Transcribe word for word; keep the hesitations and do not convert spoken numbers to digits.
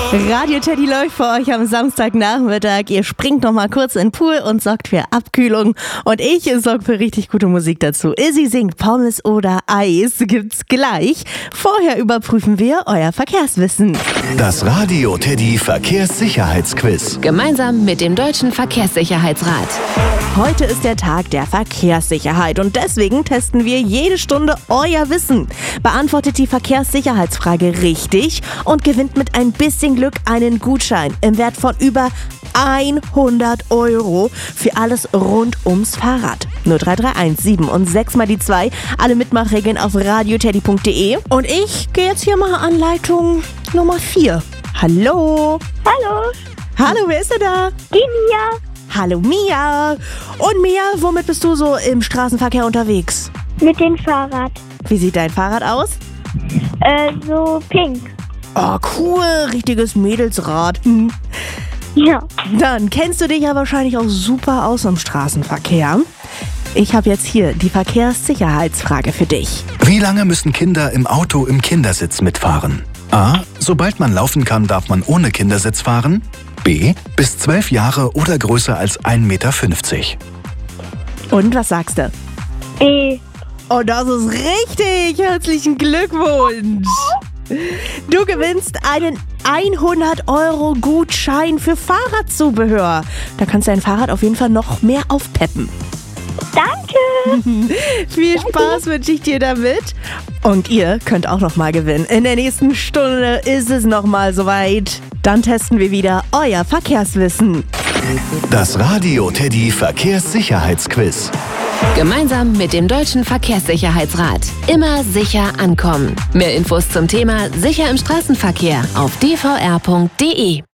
Radio Teddy läuft für euch am Samstagnachmittag. Ihr springt noch mal kurz in den Pool und sorgt für Abkühlung. Und ich sorge für richtig gute Musik dazu. Izzy singt Pommes oder Eis. Gibt's gleich. Vorher überprüfen wir euer Verkehrswissen. Das Radio Teddy Verkehrssicherheitsquiz. Gemeinsam mit dem Deutschen Verkehrssicherheitsrat. Heute ist der Tag der Verkehrssicherheit und deswegen testen wir jede Stunde euer Wissen. Beantwortet die Verkehrssicherheitsfrage richtig und gewinnt mit ein bisschen Glück einen Gutschein im Wert von über hundert Euro für alles rund ums Fahrrad. null drei drei eins sieben und sechs mal die zwei. Alle Mitmachregeln auf radioteddy punkt de. Und ich gehe jetzt hier mal an Leitung Nummer vier. Hallo. Hallo, Hallo, wer ist denn da? die Mia. Hallo Mia. Und Mia, womit bist du so im Straßenverkehr unterwegs? Mit dem Fahrrad. Wie sieht dein Fahrrad aus? Äh, so pink. Oh, cool. Richtiges Mädelsrad. Hm. Ja. Dann kennst du dich ja wahrscheinlich auch super aus im Straßenverkehr. Ich habe jetzt hier die Verkehrssicherheitsfrage für dich. Wie lange müssen Kinder im Auto im Kindersitz mitfahren? A. Sobald man laufen kann, darf man ohne Kindersitz fahren. B. Bis zwölf Jahre oder größer als ein Meter fünfzig. Und was sagst du? B. Oh, das ist richtig. Herzlichen Glückwunsch. Du gewinnst einen hundert Euro Gutschein für Fahrradzubehör. Da kannst du dein Fahrrad auf jeden Fall noch mehr aufpeppen. Danke. Viel Spaß wünsche ich dir damit. Und ihr könnt auch noch mal gewinnen. In der nächsten Stunde ist es noch mal soweit. Dann testen wir wieder euer Verkehrswissen. Das Radio Teddy Verkehrssicherheitsquiz. Gemeinsam mit dem Deutschen Verkehrssicherheitsrat. Immer sicher ankommen. Mehr Infos zum Thema Sicher im Straßenverkehr auf d v r punkt de.